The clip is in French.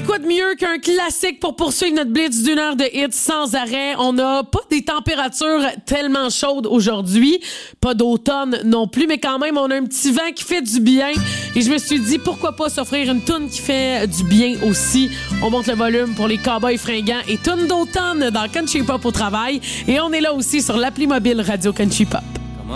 quoi de mieux qu'un classique pour poursuivre notre blitz d'une heure de hits sans arrêt? On n'a pas des températures tellement chaudes aujourd'hui, pas d'automne non plus, mais quand même, on a un petit vent qui fait du bien. Et je me suis dit, pourquoi pas s'offrir une toune qui fait du bien aussi? On monte le volume pour les Cowboys fringants et toune d'automne dans Country Pop au travail. Et on est là aussi sur l'appli mobile Radio Country Pop.